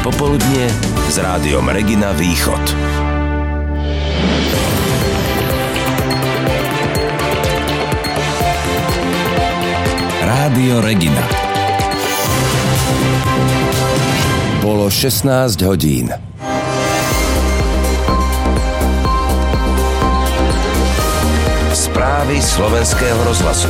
popoludnie s Rádiom Regina Východ. Rádio Regina. Bolo 16 hodín. Správy Slovenského rozhlasu.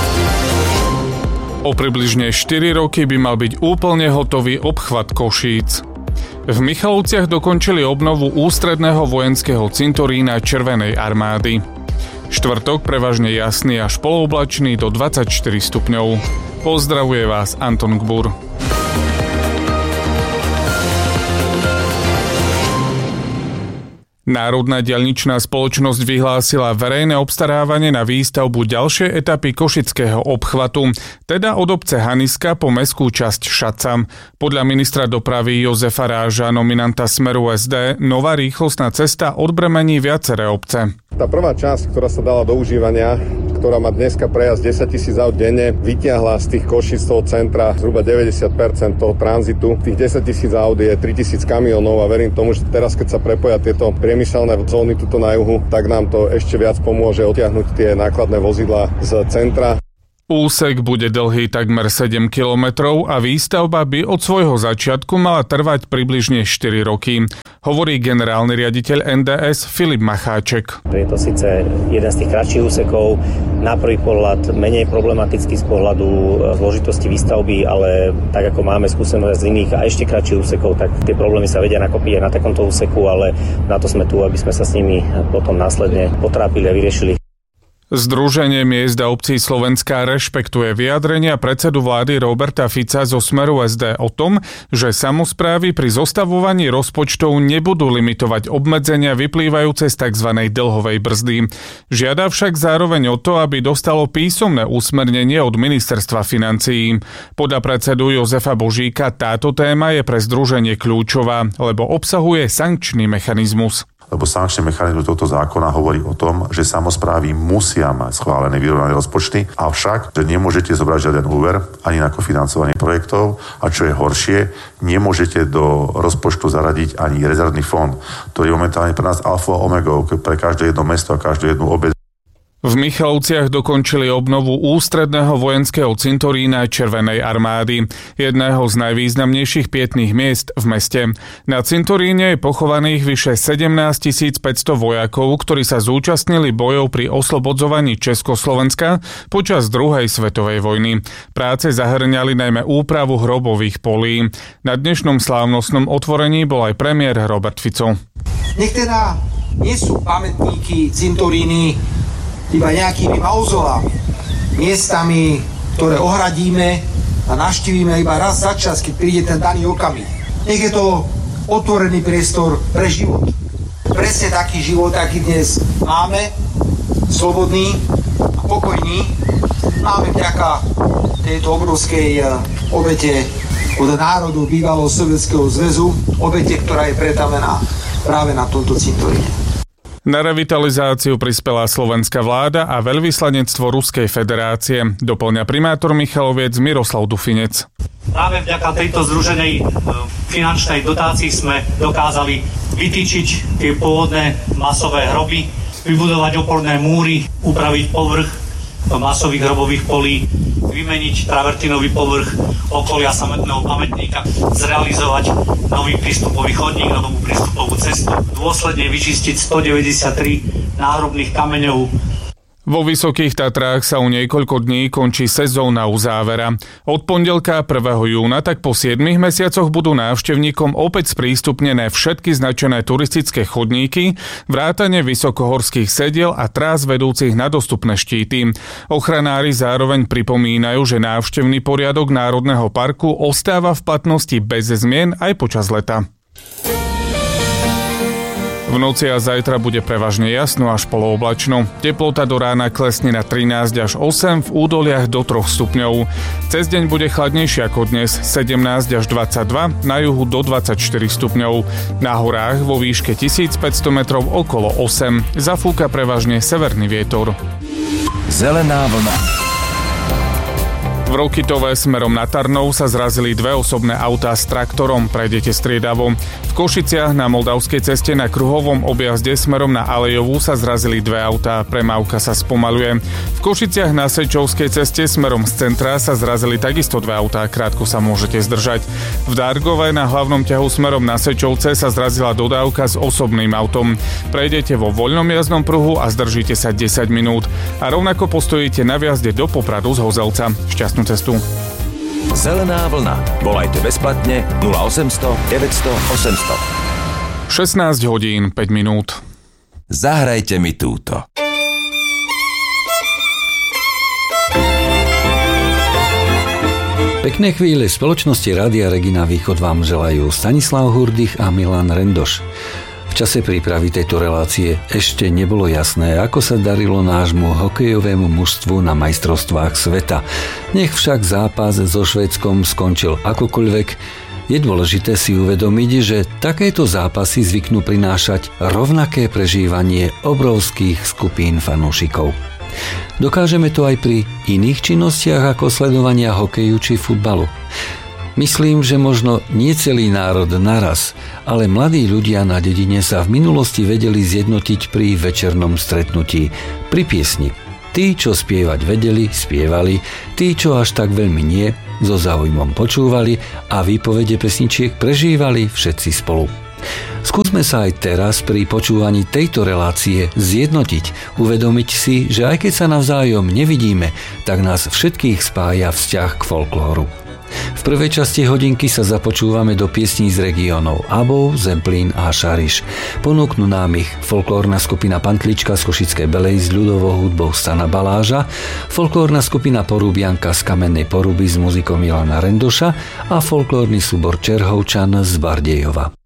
O približne 4 roky by mal byť úplne hotový obchvat Košíc. V Michalovciach dokončili obnovu ústredného vojenského cintorína Červenej armády. Štvrtok prevažne jasný až polooblačný do 24 stupňov. Pozdravuje vás Anton Gbur. Národná diaľničná spoločnosť vyhlásila verejné obstarávanie na výstavbu ďalšej etapy košického obchvatu, teda od obce Haniska po mestskú časť Šaca. Podľa ministra dopravy Jozefa Ráža, nominanta Smeru SD, nová rýchlostná cesta odbremení viaceré obce. Tá prvá časť, ktorá sa dala do užívania, ktorá má dneska prejazd 10 000 aut denne, vytiahla z tých Košíc toho centra zhruba 90% toho tranzitu. Tých 10 000 aut je 3 000 kamionov a verím tomu, že teraz, keď sa prepoja tieto priemyselné zóny tuto na juhu, tak nám to ešte viac pomôže odtiahnuť tie nákladné vozidlá z centra. Úsek bude dlhý takmer 7 kilometrov a výstavba by od svojho začiatku mala trvať približne 4 roky, hovorí generálny riaditeľ NDS Filip Macháček. Je to síce jeden z tých kratších úsekov, na prvý pohľad menej problematický z pohľadu zložitosti výstavby, ale tak ako máme skúsenosť z iných a ešte kratších úsekov, tak tie problémy sa vedia nakopiť aj na takomto úseku, ale na to sme tu, aby sme sa s nimi potom následne potrápili a vyriešili. Združenie miest a obcí Slovenska rešpektuje vyjadrenia predsedu vlády Roberta Fica zo Smeru SD o tom, že samosprávy pri zostavovaní rozpočtov nebudú limitovať obmedzenia vyplývajúce z tzv. Dlhovej brzdy. Žiada však zároveň o to, aby dostalo písomné usmernenie od ministerstva financií. Podľa predsedu Jozefa Božíka táto téma je pre združenie kľúčová, lebo obsahuje sankčný mechanizmus. Lebo sankčný mechanizmus tohto zákona hovorí o tom, že samosprávy musia mať schválené vyrovnané rozpočty, avšak, že nemôžete zobrať žiaden úver ani na kofinancovanie projektov a čo je horšie, nemôžete do rozpočtu zaradiť ani rezervný fond. To je momentálne pre nás alfa a omegou pre každé jedno mesto a každú jednu obec. V Michalovciach dokončili obnovu ústredného vojenského cintorína Červenej armády, jedného z najvýznamnejších pietných miest v meste. Na cintoríne je pochovaných vyše 17 500 vojakov, ktorí sa zúčastnili bojov pri oslobodzovaní Československa počas druhej svetovej vojny. Práce zahŕňali najmä úpravu hrobových polí. Na dnešnom slávnostnom otvorení bol aj premiér Robert Fico. Nech teda nie sú pamätníky, cintoríny iba nejakými mauzolami, miestami, ktoré ohradíme a navštívime iba raz za čas, keď príde ten daný okamih. Nech je to otvorený priestor pre život. Presne taký život, aký dnes máme, slobodný a pokojný, máme vďaka tejto obrovskej obete od národu bývalého Sovietskeho zväzu, obete, ktorá je pretavená práve na tomto cintoríne. Na revitalizáciu prispela slovenská vláda a veľvyslanectvo Ruskej federácie, doplňa primátor Michaloviec Miroslav Dufinec. Práve vďaka tejto združenej finančnej dotácii sme dokázali vytýčiť tie pôvodné masové hroby, vybudovať oporné múry, upraviť povrch masových hrobových polí, vymeniť travertinový povrch okolia samotného pamätníka, zrealizovať nový prístupový chodník, novú prístupovú cestu, dôsledne vyčistiť 193 náhrobných kameňov. Vo Vysokých Tatrách sa o niekoľko dní končí sezóna uzávera. Od pondelka 1. júna tak po 7 mesiacoch budú návštevníkom opäť sprístupnené všetky značené turistické chodníky, vrátane vysokohorských sediel a trás vedúcich na dostupné štíty. Ochranári zároveň pripomínajú, že návštevný poriadok Národného parku ostáva v platnosti bez zmien aj počas leta. V noci a zajtra bude prevažne jasno až polooblačno. Teplota do rána klesne na 13 až 8, v údoliach do 3 stupňov. Cez deň bude chladnejšie ako dnes, 17 až 22, na juhu do 24 stupňov. Na horách vo výške 1500 metrov okolo 8. Zafúka prevažne severný vietor. Zelená vlna. V Rokytove smerom na Tarnov sa zrazili dve osobné autá s traktorom, prejdete striedavo. V Košiciach na Moldavskej ceste na kruhovom objazde smerom na Alejovú sa zrazili dve autá, premávka sa spomaľuje. V Košiciach na Sečovskej ceste smerom z centra sa zrazili takisto dve autá, krátko sa môžete zdržať. V Dargove na hlavnom ťahu smerom na Sečovce sa zrazila dodávka s osobným autom. Prejdete vo voľnom jazdnom pruhu a zdržíte sa 10 minút. A rovnako postojíte na vjazde do Popradu z Hozelca. Šťastnú cestu. Zelená vlna. Volajte bezplatne 0800 900 800. 16 hodín 5 minút. Zahrajte mi túto. Pekné chvíle spoločnosti Rádia Regina Východ vám želajú Stanislav Hurdych a Milan Rendoš. V čase prípravy tejto relácie ešte nebolo jasné, ako sa darilo nášmu hokejovému mužstvu na majstrovstvách sveta. Nech však zápas so Švédskom skončil akokoľvek, je dôležité si uvedomiť, že takéto zápasy zvyknú prinášať rovnaké prežívanie obrovských skupín fanúšikov. Dokážeme to aj pri iných činnostiach ako sledovania hokeju či futbalu. Myslím, že možno nie celý národ naraz, ale mladí ľudia na dedine sa v minulosti vedeli zjednotiť pri večernom stretnutí, pri piesni. Tí, čo spievať vedeli, spievali, tí, čo až tak veľmi nie, so záujmom počúvali a výpovede pesničiek prežívali všetci spolu. Skúsme sa aj teraz pri počúvaní tejto relácie zjednotiť, uvedomiť si, že aj keď sa navzájom nevidíme, tak nás všetkých spája vzťah k folklóru. V prvej časti hodinky sa započúvame do piesní z regiónov Abov, Zemplín a Šariš. Ponúknú nám ich folklórna skupina Pantlička z Košickej Belej s ľudovou hudbou Stana Baláža, folklórna skupina Porubianka z Kamennej Poruby s muzikou Milana Rendoša a folklórny súbor Čerhovčan z Bardejova.